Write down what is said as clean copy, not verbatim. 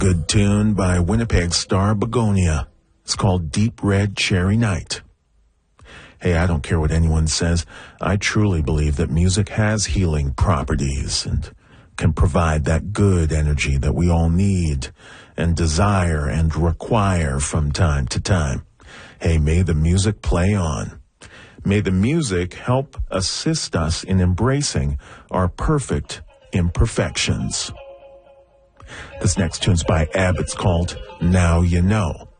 Good tune by Winnipeg star Begonia. It's called Deep Red Cherry Night. Hey, I don't care what anyone says. I truly believe that music has healing properties and can provide that good energy that we all need and desire and require from time to time. Hey, may the music play on. May the music help assist us in embracing our perfect imperfections. This next tune's by Ab. It's called Now You Know.